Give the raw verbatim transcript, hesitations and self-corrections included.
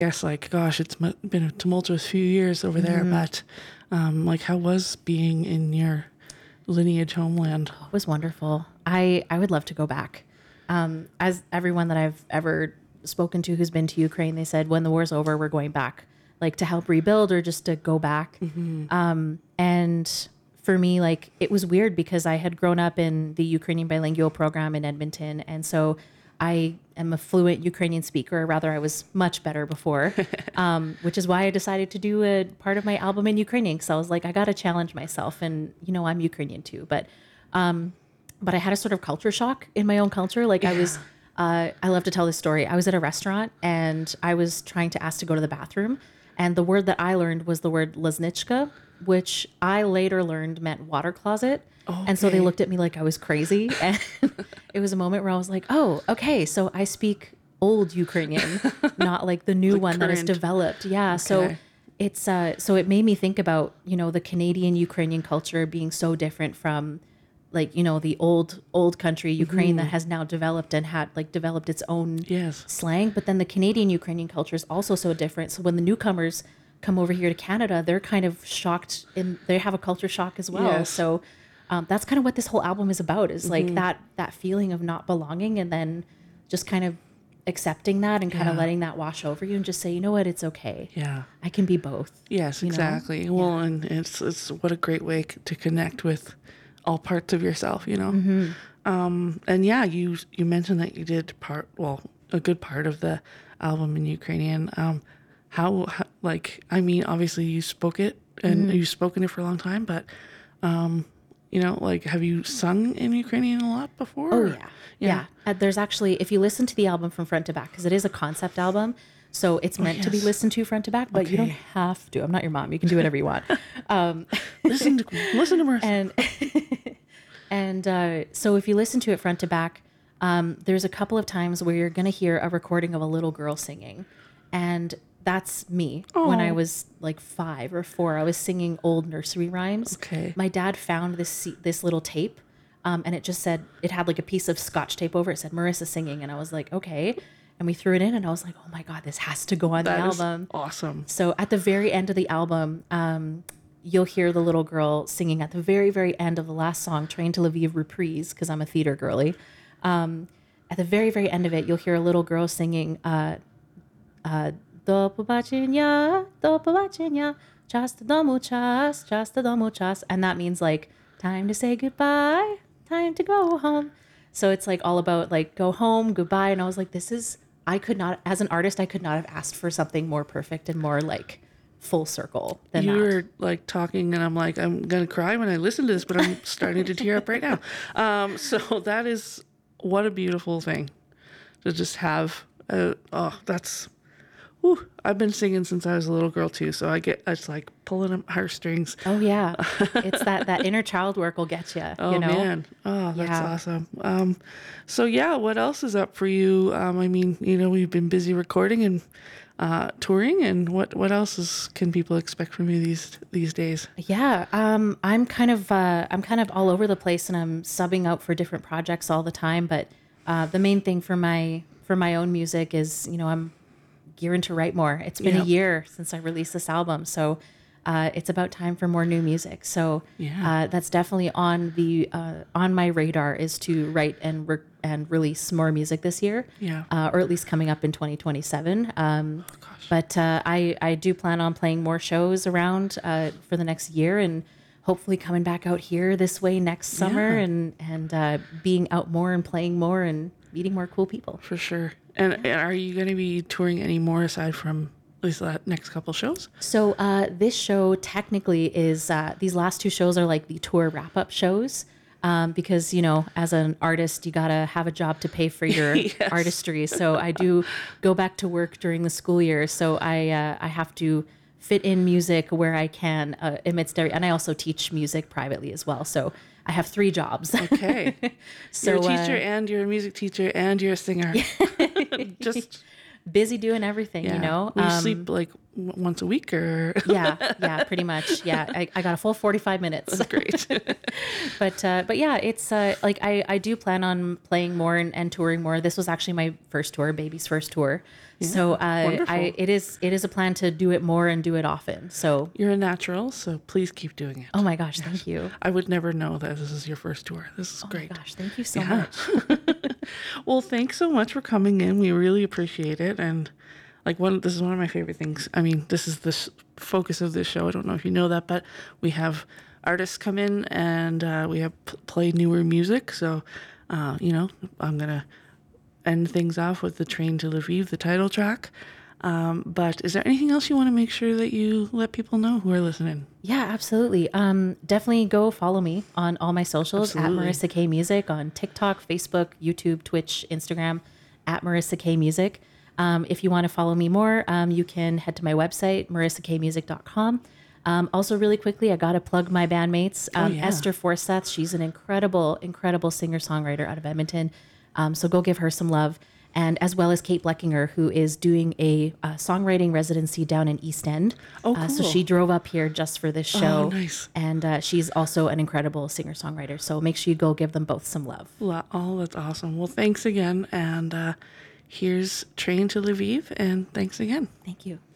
guess like, gosh, it's mu- been a tumultuous few years over there, Mm-hmm. but um, like, how was being in your lineage homeland? It was wonderful. I, I would love to go back. Um, as everyone that I've ever spoken to who's been to Ukraine, they said, when the war's over, we're going back, like to help rebuild or just to go back. Mm-hmm. Um, and for me, like, it was weird because I had grown up in the Ukrainian bilingual program in Edmonton. And so I am a fluent Ukrainian speaker, or rather I was much better before, um, which is why I decided to do a part of my album in Ukrainian. Cause I was like, I got to challenge myself, and you know, I'm Ukrainian too, but, um, but I had a sort of culture shock in my own culture. Like I was, uh, I love to tell this story. I was at a restaurant and I was trying to ask to go to the bathroom. And the word that I learned was the word lasnichka, which I later learned meant water closet. Oh, and so they okay. looked at me like I was crazy. And it was a moment where I was like, oh, okay. So I speak old Ukrainian, not like the new The one that is current. developed. Yeah. So Okay. it's, uh, so it made me think about, you know, the Canadian Ukrainian culture being so different from like, you know, the old, old country Ukraine that has now developed and had like developed its own Yes. slang. But then the Canadian Ukrainian culture is also so different. So when the newcomers come over here to Canada, they're kind of shocked and they have a culture shock as well. Yes. So um, that's kind of what this whole album is about, is like that, that feeling of not belonging, and then just kind of accepting that and kind of Yeah. letting that wash over you and just say, you know what, it's okay. Yeah. I can be both. Yes, you know? exactly. Well, and it's it's what a great way c- to connect with all parts of yourself, you know. Mm-hmm. Um, and yeah, you you mentioned that you did part, well, a good part of the album in Ukrainian. Um, how, how like I mean, obviously you spoke it and Mm-hmm. you've spoken it for a long time, but um, you know, like, have you sung in Ukrainian a lot before? Oh or- yeah, yeah. Uh, there's actually, if you listen to the album from front to back, because it is a concept album, so it's meant to be yes. listened to front to back, but you don't Okay. have to. I'm not your mom. You can do whatever you want. Um, Listen to listen to Marissa. and and uh, so if you listen to it front to back, um, there's a couple of times where you're going to hear a recording of a little girl singing, and that's me when I Oh. was like five or four. I was singing old nursery rhymes. Okay. My dad found this ce- this little tape, um, and it just said, it had like a piece of scotch tape over it. It said Marissa singing, and I was like, okay. And we threw it in, and I was like, oh my god, this has to go on That the is album. awesome. So at the very end of the album, um, you'll hear the little girl singing at the very, very end of the last song, Train to Lviv Reprise, because I'm a theater girly. Um, at the very, very end of it, you'll hear a little girl singing, uh, uh, Do pobачення, do pobачення, час додому, час, час додому, час. And that means like, time to say goodbye, time to go home. So it's like all about like, go home, goodbye. And I was like, this is, I could not, as an artist, I could not have asked for something more perfect and more like full circle than You that. were like talking, and I'm like, I'm gonna cry when I listen to this, but I'm starting to tear up right now. Um, so that is, what a beautiful thing to just have. Uh, oh, that's. Whew, I've been singing since I was a little girl too, so I get it's like pulling at heartstrings. Oh yeah, it's that that inner child work will get you. Oh you know? man, oh that's Yeah. awesome. Um, so yeah, what else is up for you? Um, I mean, you know, we've been busy recording and uh, touring, and what what else is can people expect from you these these days? Yeah, um, I'm kind of uh, I'm kind of all over the place, and I'm subbing out for different projects all the time. But uh, the main thing for my for my own music is, you know, I'm gearing to write more. It's been Yeah. a year since I released this album, so uh, it's about time for more new music. So Yeah. uh, that's definitely on the uh, on my radar, is to write and re- and release more music this year. Yeah. uh, or at least coming up in twenty twenty-seven. Um, Oh, gosh. but uh, I I do plan on playing more shows around uh, for the next year, and hopefully coming back out here this way next summer, Yeah. and and uh, being out more and playing more and meeting more cool people. For sure. And, and are you going to be touring any more aside from these la- next couple shows? So uh, this show technically is, uh, these last two shows are like the tour wrap up shows. Um, because, you know, as an artist, you got to have a job to pay for your Yes. artistry. So I do go back to work during the school year. So I, uh, I have to fit in music where I can uh, amidst every, and I also teach music privately as well. So I have three jobs. Okay. So, you're a teacher uh, and you're a music teacher and you're a singer. Just busy doing everything, yeah. you know? You Um, sleep like w- once a week or? Yeah, yeah, pretty much. Yeah, I, I got a full forty-five minutes. That's great. But uh, but yeah, it's uh, like I, I do plan on playing more and, and touring more. This was actually my first tour, baby's first tour. So uh, wonderful. I it is it is a plan to do it more and do it often. So You're a natural, so please keep doing it. oh my gosh, thank you. I would never know that this is your first tour. This is Oh great. my gosh, thank you so Yeah. much. Well, thanks so much for coming in. We really appreciate it. And like one, this is one of my favorite things. I mean, this is the sh- focus of this show. I don't know if you know that, but we have artists come in and uh, we have p- play newer music. So, uh, you know, I'm gonna end things off with the Train to Lviv, the title track. Um, but is there anything else you want to make sure that you let people know who are listening? Yeah, absolutely. Um, definitely go follow me on all my socials Absolutely. at Marissa K Music on TikTok, Facebook, YouTube, Twitch, Instagram, at Marissa K Music. Um, if you want to follow me more, um, you can head to my website, marissa k music dot com. Um, also, really quickly, I got to plug my bandmates. Um, yeah. Esther Forseth, she's an incredible, incredible singer-songwriter out of Edmonton. Um, so go give her some love. And as well as Kate Bleckinger, who is doing a uh, songwriting residency down in East End. Oh, Uh, so cool. she drove up here just for this show. Oh, nice. And uh, she's also an incredible singer-songwriter. So make sure you go give them both some love. Lo- Oh, that's awesome. Well, thanks again. And uh, here's Train to Lviv. And thanks again. Thank you.